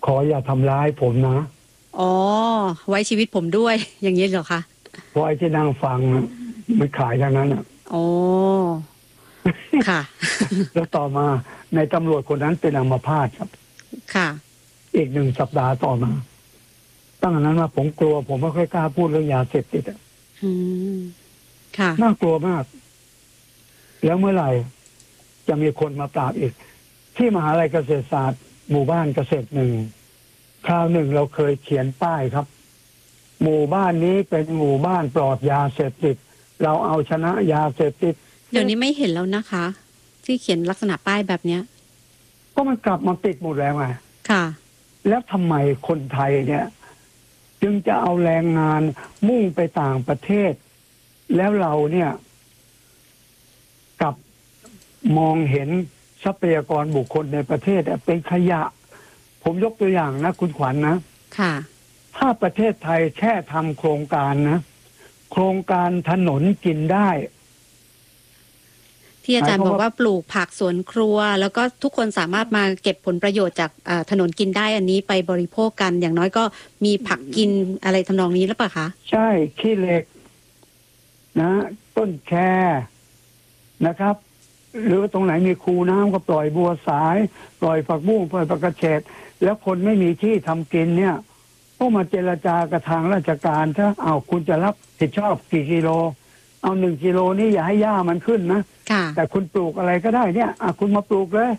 ขออย่าทำร้ายผมนะอ๋อไว้ชีวิตผมด้วยอย่างนี้เหรอคะเพราะไอ้ที่นั่งฟังมันขายทางนั้นอ่ะอ๋อค่ะแล้วต่อมาในตำรวจคนนั้นเป็นอัมพาตครับค่ะอีก1 สัปดาห์ต่อมาตั้งแต่นั้นมาผมกลัวผมไม่ค่อยกล้าพูดเรื่องยาเสพติดอ่ะค่ะน่ากลัวมากแล้วเมื่อไหร่จะมีคนมาปราบอีกที่มหาลัยเกษตรศาสตร์หมู่บ้านเกษตร1คราวหนึ่งเราเคยเขียนป้ายครับหมู่บ้านนี้เป็นหมู่บ้านปลอดยาเสพติดเราเอาชนะยาเสพติดเดี๋ยวนี้ไม่เห็นแล้วนะคะที่เขียนลักษณะป้ายแบบเนี้ยก็มันกลับมาติดหมดแล้วไงค่ะแล้วทำไมคนไทยเนี่ยจึงจะเอาแรงงานมุ่งไปต่างประเทศแล้วเราเนี่ยกลับมองเห็นทรัพยากรบุคคลในประเทศเป็นขยะผมยกตัวอย่างนะคุณขวัญนะค่ะถ้าประเทศไทยแค่ทำโครงการนะโครงการถนนกินได้ที่อาจารย์บอกว่าปลูกผักสวนครัวแล้วก็ทุกคนสามารถมาเก็บผลประโยชน์จากถนนกินได้อันนี้ไปบริโภคกันอย่างน้อยก็มีผักกินอะไรทำนองนี้หรือเปล่าคะใช่ขี้เหล็กนะต้นแคนะครับหรือตรงไหนมีคูน้ำก็ปล่อยบัวสายปล่อยผักบุ้งปล่อยผักกระเฉดแล้วคนไม่มีที่ทำกินเนี่ยก็มาเจรจากับทางราชการถ้าเอาคุณจะรับผิดชอบกี่กิโลเอา1 กิโลนี่อย่าให้หญ้ามันขึ้นนะแต่คุณปลูกอะไรก็ได้เนี่ยคุณมาปลูกเลย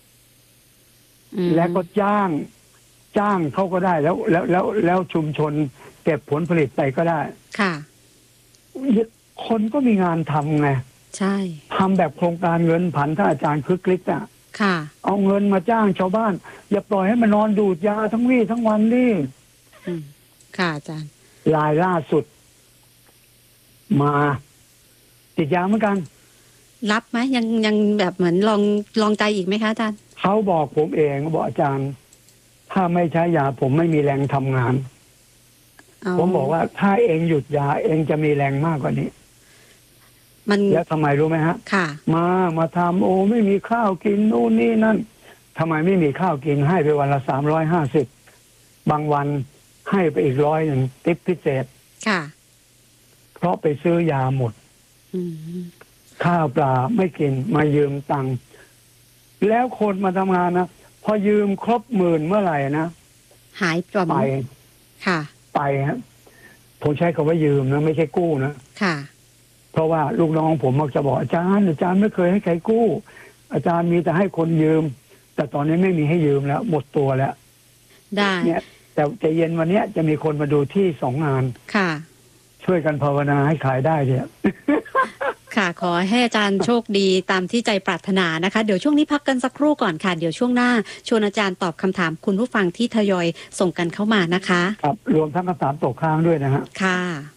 แล้วก็จ้างเขาก็ได้แล้วชุมชนเก็บผลผลิตไปก็ได้ค่ะคนก็มีงานทำไงใช่ทำแบบโครงการเงินผันถ้าอาจารย์คึกฤทธิ์ค่ะเอาเงินมาจ้างชาวบ้านอย่าปล่อยให้มันนอนดูดยาทั้งวี่ทั้งวันดิค่ะอาจารย์รายล่าสุดมาติดยาเหมือนกันรับไหมยังแบบเหมือนลองใจอีกไหมคะอาจารย์เขาบอกผมเองบอกอาจารย์ถ้าไม่ใช้ยาผมไม่มีแรงทำงานผมบอกว่าถ้าเองหยุดยาเองจะมีแรงมากกว่านี้แล้วทำไมรู้ไหมฮะค่ะมาทำไม่มีข้าวกินนู่นนี่นั่นทำไมไม่มีข้าวกินให้ไปวันละ350บางวันให้ไปอีก100ติ๊บพิเศษค่ะเพราะไปซื้อยาหมดข้าวปลาไม่กินมายืมตังค์แล้วคนมาทำงานนะพอยืมครบ10,000เมื่อไหร่นะหายไปค่ะไปฮะผมใช้คำว่ายืมนะไม่ใช่กู้นะค่ะเพราะว่าลูกน้องผมมักจะบอกอาจารย์ไม่เคยให้ใครกู้อาจารย์มีแต่ให้คนยืมแต่ตอนนี้ไม่มีให้ยืมแล้วหมดตัวแล้วได้เนี่ยแต่ใจเย็นวันนี้จะมีคนมาดูที่2 งานค่ะช่วยกันภาวนาให้ขายได้เนี่ยค่ะขอให้อาจารย์โชคดีตามที่ใจปรารถนานะคะเดี๋ยวช่วงนี้พักกันสักครู่ก่อนค่ะเดี๋ยวช่วงหน้าชวนอาจารย์ตอบคำถามคุณผู้ฟังที่ทยอยส่งกันเข้ามานะคะครับรวมทั้งคำถามตกค้างด้วยนะฮะค่ะ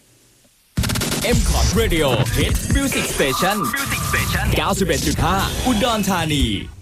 MCOT Radio Hit Music Station 91.5 อุดรธานี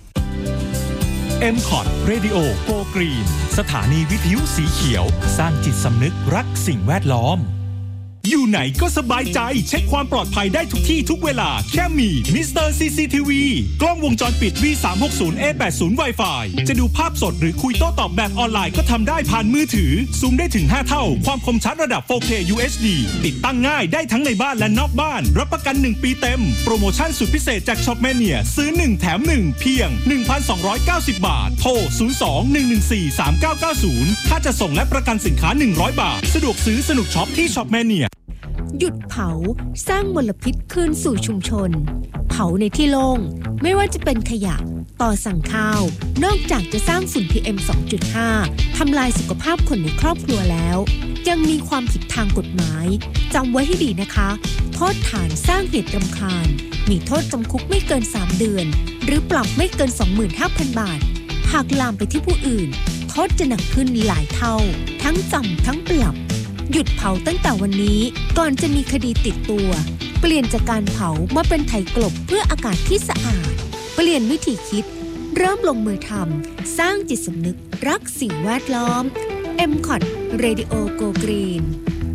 MCOT Radio Go Green สถานีวิทยุสีเขียวสร้างจิตสำนึกรักสิ่งแวดล้อมอยู่ไหนก็สบายใจเช็คความปลอดภัยได้ทุกที่ทุกเวลาแค่มีมิสเตอร์ CCTV กล้องวงจรปิด V360A80 Wi-Fi จะดูภาพสดหรือคุยโต้ตอบแบบออนไลน์ก็ทำได้ผ่านมือถือซูมได้ถึง5เท่าความคมชัดระดับ 4K UHD ติดตั้งง่ายได้ทั้งในบ้านและนอกบ้านรับประกัน 1 ปีเต็มโปรโมชั่นสุดพิเศษจาก Shopmania ซื้อ1แถม1เพียง 1,290 บาทโทร 02-114-3990 ถ้าจะส่งและประกันสินค้า100 บาทสะดวกซื้อสนุกช็อปที่ Shopmania หยุดเผาสร้างมลพิษคืนสู่ชุมชนเผาในที่โล่งไม่ว่าจะเป็นขยะต่อสั่งข้าวนอกจากจะสร้างฝุ่น PM 2.5 ทำลายสุขภาพคนในครอบครัวแล้วยังมีความผิดทางกฎหมายจำไว้ให้ดีนะคะโทษฐานสร้างเหตุรำคาญมีโทษจำคุกไม่เกิน3 เดือนหรือปรับไม่เกิน 25,000 บาทหากลามไปที่ผู้อื่นโทษจะหนักขึ้นหลายเท่าทั้งจำทั้งปรับหยุดเผาตั้งแต่วันนี้ก่อนจะมีคดีติดตัวเปลี่ยนจากการเผามาเป็นไถกลบเพื่ออากาศที่สะอาดเปลี่ยนวิธีคิดเริ่มลงมือทำสร้างจิตสำนึกรักสิ่งแวดล้อม MCOT Radio Go Green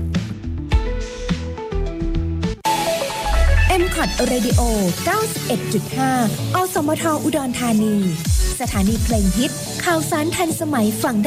MCOT Radio 91.5 อสมทอุดรธานีสถานีเพลงฮิตข่าวสารทันสมัยฟัง